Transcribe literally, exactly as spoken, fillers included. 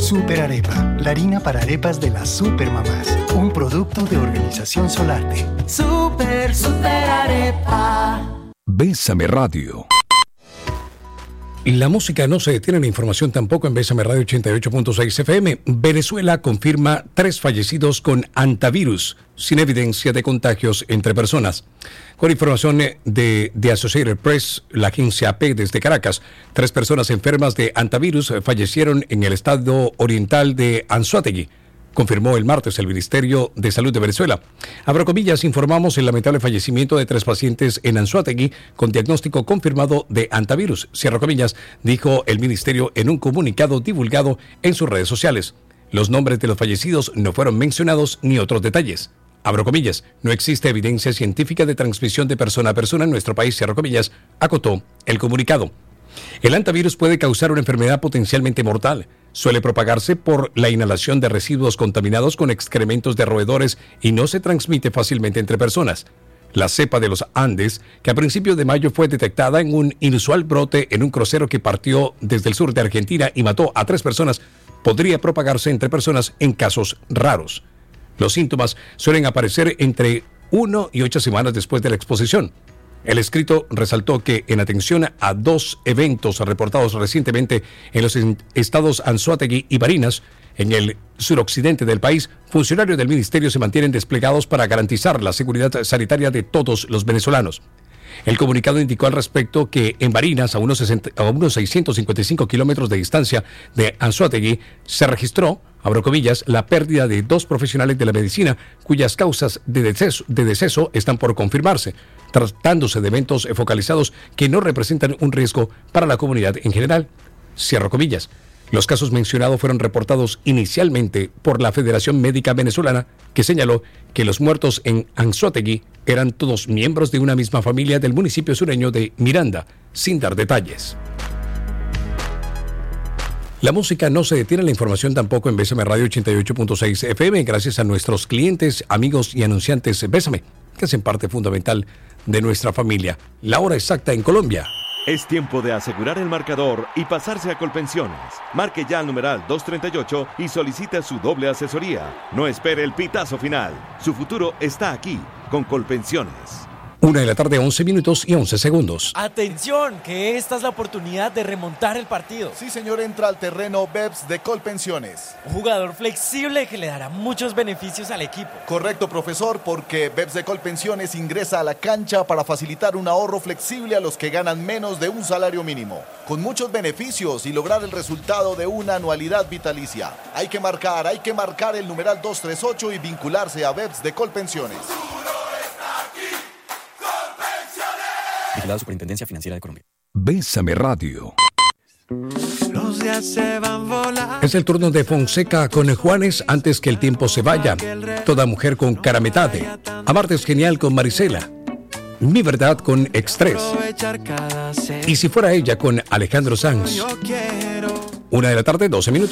Super Arepa, la harina para arepas de las supermamás. Un producto de Organización Solarte. Super, super arepa. Bésame Radio. La música no se detiene, la información tampoco en Bésame Radio ochenta y ocho punto seis F M. Venezuela confirma tres fallecidos con hantavirus, sin evidencia de contagios entre personas. Con información de, de Associated Press, la agencia A P desde Caracas, tres personas enfermas de hantavirus fallecieron en el estado oriental de Anzoátegui, confirmó el martes el Ministerio de Salud de Venezuela. Abro comillas, informamos el lamentable fallecimiento de tres pacientes en Anzoátegui con diagnóstico confirmado de hantavirus, cierro comillas, dijo el Ministerio en un comunicado divulgado en sus redes sociales. Los nombres de los fallecidos no fueron mencionados ni otros detalles. Abro comillas, no existe evidencia científica de transmisión de persona a persona en nuestro país, cierro comillas, acotó el comunicado. El hantavirus puede causar una enfermedad potencialmente mortal. Suele propagarse por la inhalación de residuos contaminados con excrementos de roedores y no se transmite fácilmente entre personas. La cepa de los Andes, que a principios de mayo fue detectada en un inusual brote en un crucero que partió desde el sur de Argentina y mató a tres personas, podría propagarse entre personas en casos raros. Los síntomas suelen aparecer entre uno y ocho semanas después de la exposición. El escrito resaltó que, en atención a dos eventos reportados recientemente en los estados Anzoátegui y Barinas, en el suroccidente del país, funcionarios del ministerio se mantienen desplegados para garantizar la seguridad sanitaria de todos los venezolanos. El comunicado indicó al respecto que en Barinas, a unos, sesenta, a unos seiscientos cincuenta y cinco kilómetros de distancia de Anzoátegui, se registró, abro comillas, la pérdida de dos profesionales de la medicina cuyas causas de deceso, de deceso están por confirmarse, tratándose de eventos focalizados que no representan un riesgo para la comunidad en general, cierro comillas. Los casos mencionados fueron reportados inicialmente por la Federación Médica Venezolana, que señaló que los muertos en Anzoátegui eran todos miembros de una misma familia del municipio sureño de Miranda, sin dar detalles. La música no se detiene, la información tampoco en Bésame Radio ochenta y ocho punto seis F M, gracias a nuestros clientes, amigos y anunciantes Bésame, que hacen parte fundamental de nuestra familia. La hora exacta en Colombia. Es tiempo de asegurar el marcador y pasarse a Colpensiones. Marque ya al numeral doscientos treinta y ocho y solicite su doble asesoría. No espere el pitazo final. Su futuro está aquí, con Colpensiones. Una de la tarde, once minutos y once segundos. ¡Atención! Que esta es la oportunidad de remontar el partido. Sí, señor, entra al terreno B E P S de Colpensiones. Un jugador flexible que le dará muchos beneficios al equipo. Correcto, profesor, porque B E P S de Colpensiones ingresa a la cancha para facilitar un ahorro flexible a los que ganan menos de un salario mínimo, con muchos beneficios y lograr el resultado de una anualidad vitalicia. Hay que marcar, hay que marcar el numeral doscientos treinta y ocho y vincularse a B E P S de Colpensiones. La Superintendencia Financiera de Colombia. Bésame Radio. Los días se van volando. Es el turno de Fonseca con Juanes antes que el tiempo se vaya. Toda mujer con Carametate. Amarte es genial con Marisela. Mi verdad con Extrés. Y si fuera ella con Alejandro Sanz. Una de la tarde, doce minutos.